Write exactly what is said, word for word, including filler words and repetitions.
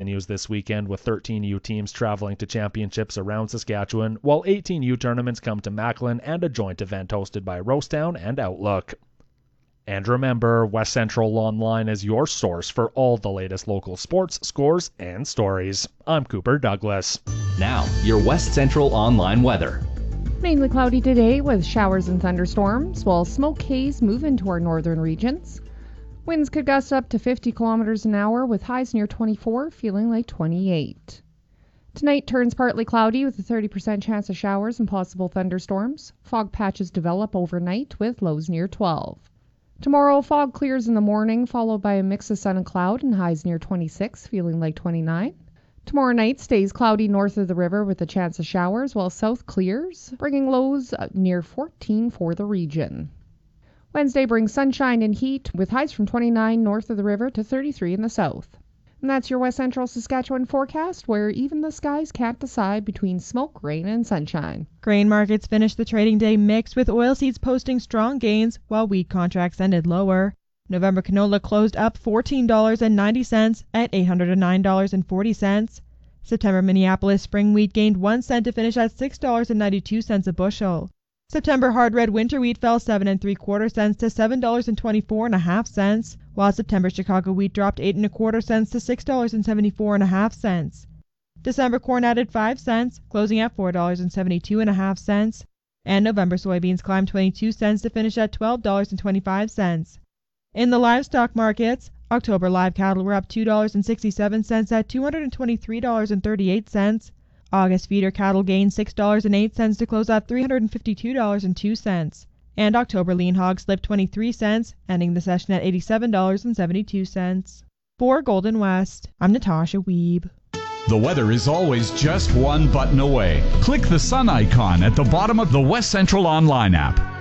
continues this weekend with thirteen U teams traveling to championships around Saskatchewan, while eighteen U tournaments come to Macklin and a joint event hosted by Rosetown and Outlook. And remember, West Central Online is your source for all the latest local sports, scores, and stories. I'm Cooper Douglas. Now, your West Central Online weather. Mainly cloudy today with showers and thunderstorms, while smoke haze move into our northern regions. Winds could gust up to fifty kilometers an hour with highs near twenty-four, feeling like twenty-eight. Tonight turns partly cloudy with a thirty percent chance of showers and possible thunderstorms. Fog patches develop overnight with lows near twelve. Tomorrow, fog clears in the morning, followed by a mix of sun and cloud and highs near twenty-six, feeling like twenty-nine. Tomorrow night stays cloudy north of the river with a chance of showers, while south clears, bringing lows near fourteen for the region. Wednesday brings sunshine and heat, with highs from twenty-nine north of the river to thirty-three in the south. And that's your West Central Saskatchewan forecast, where even the skies can't decide between smoke, rain, and sunshine. Grain markets finished the trading day mixed, with oilseeds posting strong gains while wheat contracts ended lower. November canola closed up fourteen dollars and ninety cents at eight hundred nine dollars and forty cents. September Minneapolis spring wheat gained one cent to finish at six dollars and ninety-two cents a bushel. September hard red winter wheat fell seven and three quarter cents to seven dollars and twenty-four and a half cents, while September Chicago wheat dropped eight and a quarter cents to six dollars and seventy-four and a half cents. December corn added five cents, closing at four dollars and seventy-two and a half cents, and November soybeans climbed twenty-two cents to finish at twelve dollars and twenty-five cents. In the livestock markets, October live cattle were up two dollars and sixty-seven cents at two hundred twenty-three dollars and thirty-eight cents. August feeder cattle gained six dollars and eight cents to close at three hundred fifty-two dollars and two cents. And October lean hog slipped twenty-three cents, ending the session at eighty-seven dollars and seventy-two cents. For Golden West, I'm Natasha Wiebe. The weather is always just one button away. Click the sun icon at the bottom of the West Central Online app.